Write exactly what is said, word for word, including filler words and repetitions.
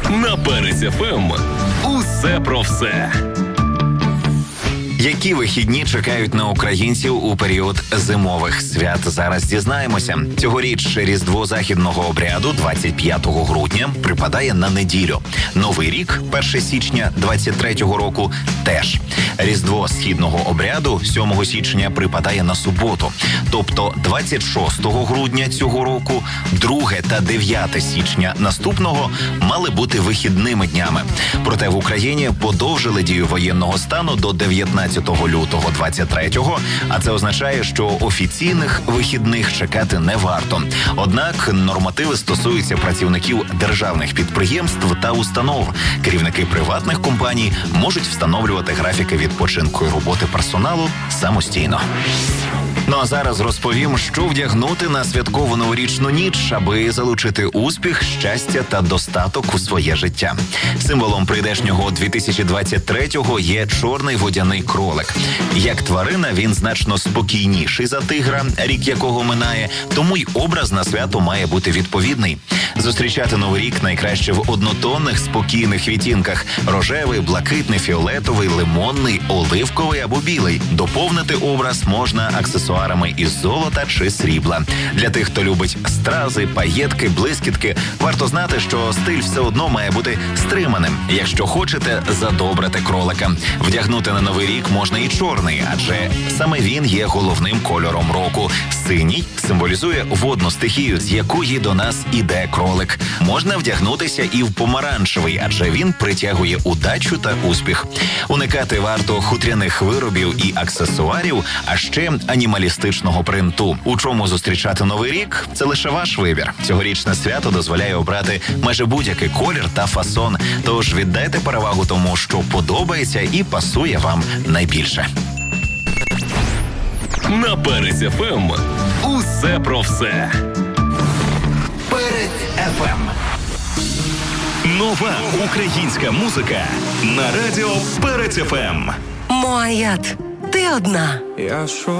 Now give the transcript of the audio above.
На Перець еф ем усе про все. Які вихідні чекають на українців у період зимових свят? Зараз дізнаємося. Цьогоріч Різдво західного обряду двадцять п'ятого грудня припадає на неділю. Новий рік, перше січня двадцять третього року, теж. Різдво східного обряду сьомого січня припадає на суботу. Тобто двадцять шостого грудня цього року, друге та дев'яте січня наступного мали бути вихідними днями. Проте в Україні подовжили дію воєнного стану до дев'ятнадцятого лютого двадцять третього, а це означає, що офіційних вихідних чекати не варто. Однак нормативи стосуються працівників державних підприємств та установ. Керівники приватних компаній можуть встановлювати графіки відпочинку і роботи персоналу самостійно. Ну а зараз розповім, що вдягнути на святкову новорічну ніч, аби залучити успіх, щастя та достаток у своє життя. Символом прийдешнього дві тисячі двадцять третього є чорний водяний кролик. Як тварина, він значно спокійніший за тигра, рік якого минає, тому й образ на свято має бути відповідний. Зустрічати Новий рік найкраще в однотонних, спокійних відтінках – рожевий, блакитний, фіолетовий, лимонний, оливковий або білий. Доповнити образ можна аксесуарами із золота чи срібла. Для тих, хто любить стрази, паєтки, блискітки, варто знати, що стиль все одно має бути стриманим, якщо хочете задобрити кролика. Вдягнути на Новий рік можна і чорний, адже саме він є головним кольором року. Синій символізує водну стихію, з якої до нас іде кролик. Можна вдягнутися і в помаранчевий, адже він притягує удачу та успіх. Уникати варто хутряних виробів і аксесуарів, а ще анімалістичного принту. У чому зустрічати Новий рік – це лише ваш вибір. Цьогорічне свято дозволяє обрати майже будь-який колір та фасон. Тож віддайте перевагу тому, що подобається і пасує вам найбільше. На Перець еф ем усе про все. Перець еф ем. Нова українська музика на радіо Перець еф ем. Моаят, ти одна. Я шо